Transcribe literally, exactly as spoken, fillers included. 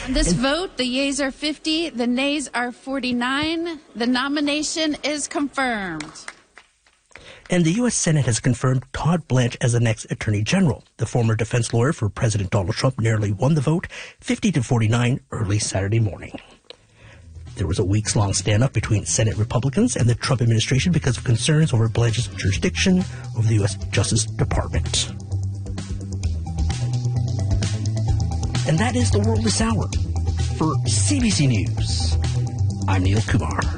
This and, vote, the yeas are fifty, the nays are forty-nine. The nomination is confirmed. And the U S Senate has confirmed Todd Blanche as the next Attorney General. The former defense lawyer for President Donald Trump narrowly won the vote, fifty to forty-nine, early Saturday morning. There was a weeks-long standoff between Senate Republicans and the Trump administration because of concerns over Blanche's jurisdiction over the U S Justice Department. And that is the world this hour. For C B C News, I'm Neil Kumar.